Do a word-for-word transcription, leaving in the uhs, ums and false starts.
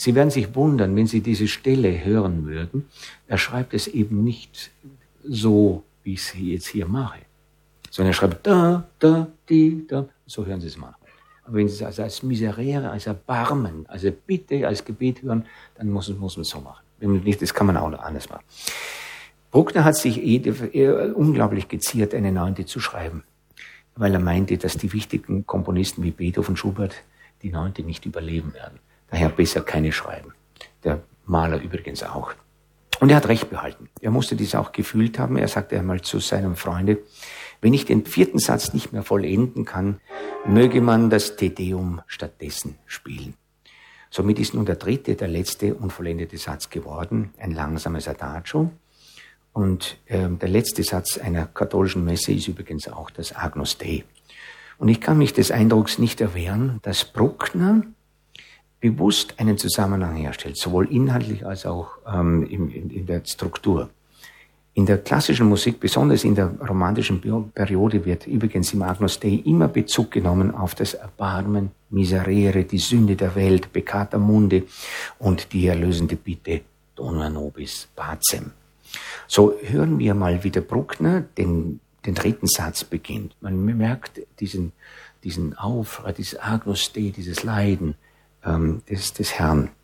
Sie werden sich wundern, wenn Sie diese Stelle hören würden. Er schreibt es eben nicht so, wie ich es jetzt hier mache, sondern er schreibt da, da, die, da. So hören Sie es mal. Aber wenn Sie es also als Miserere, als Erbarmen, als Bitte, als Gebet hören, dann muss, muss man es so machen. Wenn nicht, das kann man auch anders machen. Bruckner hat sich eh, eh unglaublich geziert, eine Neunte zu schreiben, weil er meinte, dass die wichtigen Komponisten wie Beethoven, Schubert die Neunte nicht überleben werden. Daher besser keine schreiben. Der Mahler übrigens auch. Und er hat recht behalten. Er musste dies auch gefühlt haben. Er sagte einmal zu seinem Freunde, wenn ich den vierten Satz nicht mehr vollenden kann, möge man das Te Deum stattdessen spielen. Somit ist nun der dritte, der letzte unvollendete Satz geworden, ein langsames Adagio. Und äh, der letzte Satz einer katholischen Messe ist übrigens auch das Agnus Dei. Und ich kann mich des Eindrucks nicht erwehren, dass Bruckner bewusst einen Zusammenhang herstellt, sowohl inhaltlich als auch ähm, in, in, in der Struktur. In der klassischen Musik, besonders in der romantischen Periode, wird übrigens im Agnus Dei immer Bezug genommen auf das Erbarmen, Miserere, die Sünde der Welt, Peccata mundi und die erlösende Bitte, Dona nobis pacem. So hören wir mal, wie der Bruckner den, den dritten Satz beginnt. Man merkt diesen, diesen Aufruhr, dieses Agnus Dei, dieses Leiden ähm, des, des Herrn.